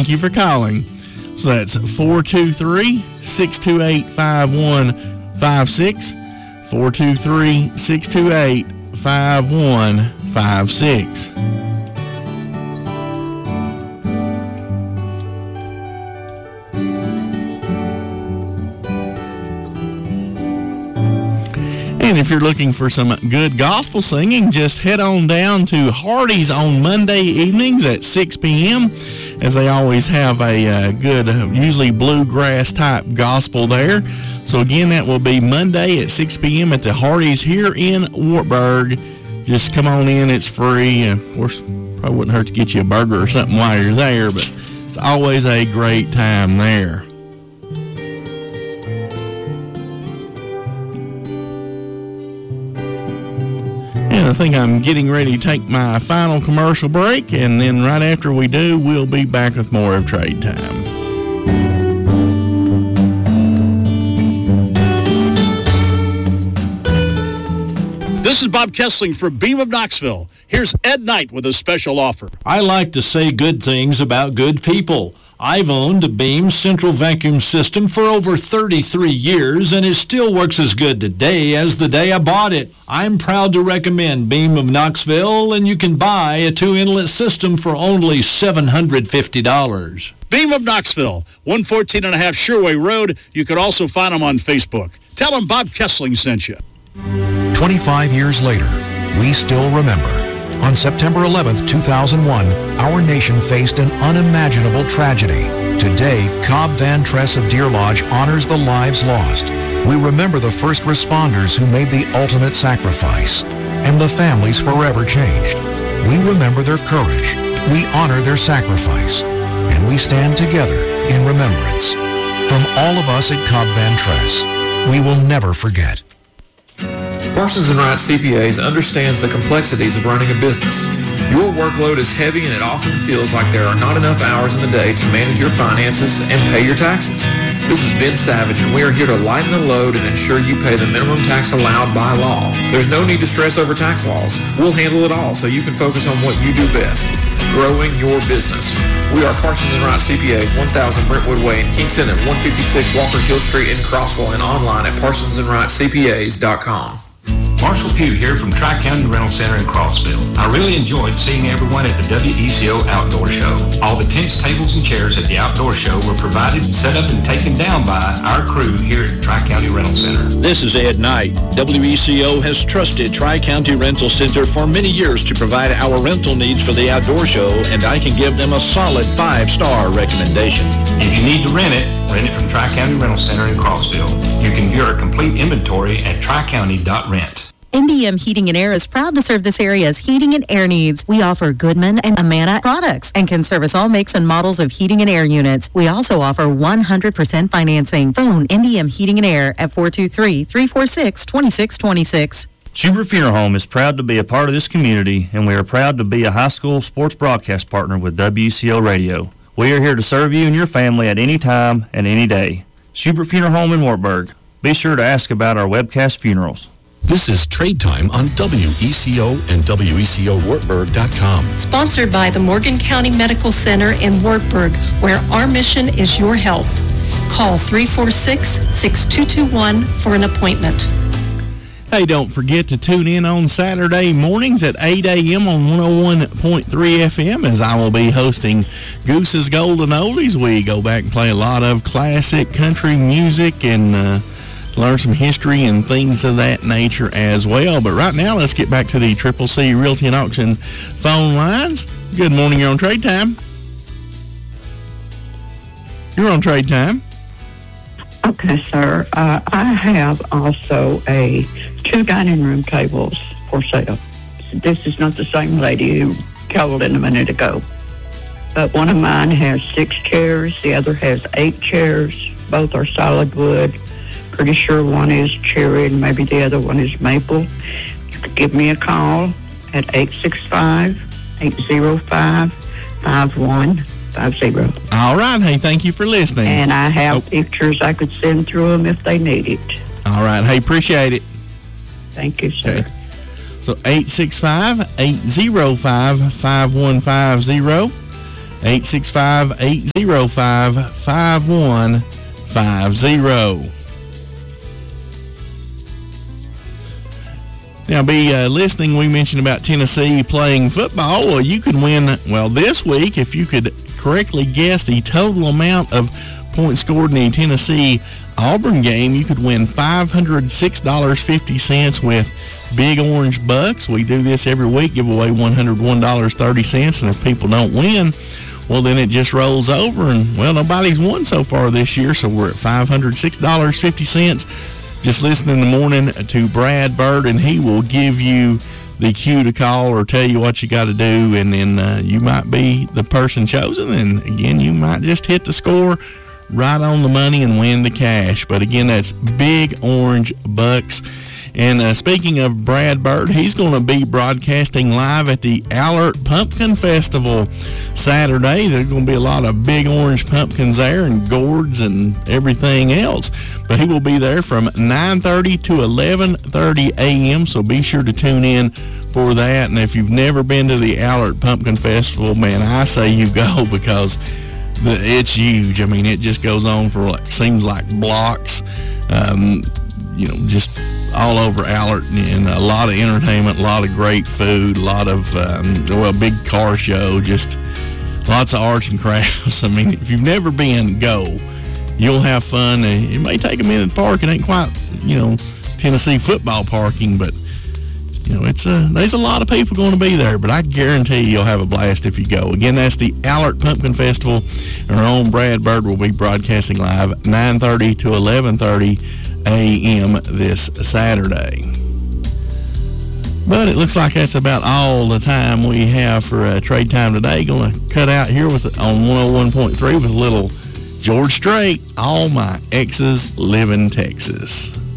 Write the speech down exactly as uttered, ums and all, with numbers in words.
Thank you for calling. So that's four two three, six two eight, five one five six, four two three, six two eight, five one five six. And if you're looking for some good gospel singing, just head on down to Hardy's on Monday evenings at six p.m. as they always have a uh, good, uh, usually bluegrass type gospel there. So again, that will be Monday at six p.m. at the Hardy's here in Wartburg. Just come on in, it's free. Uh, of course, probably wouldn't hurt to get you a burger or something while you're there, but it's always a great time there. And I think I'm getting ready to take my final commercial break, and then right after we do, we'll be back with more of Trade Time. This is Bob Kessling for Beam of Knoxville. Here's Ed Knight with a special offer. I like to say good things about good people. I've owned a Beam central vacuum system for over thirty-three years, and it still works as good today as the day I bought it. I'm proud to recommend Beam of Knoxville, and you can buy a two-inlet system for only seven hundred fifty dollars. Beam of Knoxville, one fourteen and a half Sherway Road. You can also find them on Facebook. Tell them Bob Kessling sent you. twenty-five years later, we still remember. On September eleventh, two thousand one, our nation faced an unimaginable tragedy. Today, Cobb Van Tress of Deer Lodge honors the lives lost. We remember the first responders who made the ultimate sacrifice, and the families forever changed. We remember their courage, we honor their sacrifice, and we stand together in remembrance. From all of us at Cobb Van Tress, we will never forget. Parsons and Wright C P As understands the complexities of running a business. Your workload is heavy and it often feels like there are not enough hours in the day to manage your finances and pay your taxes. This is Ben Savage, and we are here to lighten the load and ensure you pay the minimum tax allowed by law. There's no need to stress over tax laws. We'll handle it all so you can focus on what you do best, growing your business. We are Parsons and Wright C P As, one thousand Brentwood Way in Kingston and one fifty-six Walker Hill Street in Crossville, and online at parsons and wright c p a s dot com. Marshall Pugh here from Tri-County Rental Center in Crossville. I really enjoyed seeing everyone at the W E C O Outdoor Show. All the tents, tables, and chairs at the outdoor show were provided, set up, and taken down by our crew here at Tri-County Rental Center. This is Ed Knight. W E C O has trusted Tri-County Rental Center for many years to provide our rental needs for the outdoor show, and I can give them a solid five-star recommendation. If you need to rent it, rent it from Tri-County Rental Center in Crossville. You can view our complete inventory at tri county dot rent. M B M Heating and Air is proud to serve this area's heating and air needs. We offer Goodman and Amana products and can service all makes and models of heating and air units. We also offer one hundred percent financing. Phone M B M Heating and Air at four two three, three four six, two six two six. Schubert Funeral Home is proud to be a part of this community, and we are proud to be a high school sports broadcast partner with W C O Radio. We are here to serve you and your family at any time and any day. Schubert Funeral Home in Wartburg. Be sure to ask about our webcast funerals. This is Trade Time on W E C O and W E C O Wartburg dot com. Sponsored by the Morgan County Medical Center in Wartburg, where our mission is your health. Call three four six, six two two one for an appointment. Hey, don't forget to tune in on Saturday mornings at eight a.m. on one oh one point three F M as I will be hosting Goose's Golden Oldies. We go back and play a lot of classic country music and uh, learn some history and things of that nature as well. But right now, let's get back to the Triple C Realty and Auction phone lines. Good morning, you're on Trade Time. You're on Trade Time. Okay, sir. Uh, I have also a two dining room tables for sale. This is not the same lady who called in a minute ago. But one of mine has six chairs. The other has eight chairs. Both are solid wood. Pretty sure one is cherry and maybe the other one is maple. You could give me a call at eight six five, eight oh five, five one five zero. All right. Hey, thank you for listening. And I have oh. pictures I could send through them if they need it. All right. Hey, appreciate it. Thank you, sir. Okay. So eight six five, eight oh five, five one five zero. eight six five, eight zero five, five one five zero. Now, be uh, listening, we mentioned about Tennessee playing football. Well, you could win, well, this week, if you could correctly guess the total amount of points scored in the Tennessee-Auburn game, you could win five hundred six dollars and fifty cents with Big Orange Bucks. We do this every week, give away one hundred one dollars and thirty cents, and if people don't win, well, then it just rolls over, and, well, nobody's won so far this year, so we're at five hundred six dollars and fifty cents. Just listen in the morning to Brad Bird, and he will give you the cue to call or tell you what you got to do, and then uh, you might be the person chosen, and, again, you might just hit the score right on the money and win the cash. But, again, that's Big Orange Bucks. And uh, speaking of Brad Bird, he's going to be broadcasting live at the Allert Pumpkin Festival Saturday. There's going to be a lot of big orange pumpkins there and gourds and everything else. But he will be there from nine thirty to eleven thirty a.m., so be sure to tune in for that. And if you've never been to the Allert Pumpkin Festival, man, I say you go, because the, it's huge. I mean, it just goes on for, like, seems like blocks, um, you know, just all over Allert, and a lot of entertainment, a lot of great food, a lot of, um, well, a big car show, just lots of arts and crafts. I mean, if you've never been, go. You'll have fun. It may take a minute to park. It ain't quite, you know, Tennessee football parking, but, you know, it's a, there's a lot of people going to be there, but I guarantee you'll have a blast if you go. Again, that's the Allert Pumpkin Festival. Our own Brad Bird will be broadcasting live nine thirty to eleven thirty a.m. this Saturday. But it looks like that's about all the time we have for uh, Trade Time today. Going to cut out here with on one oh one point three with a little George Strait, All My Exes Live in Texas.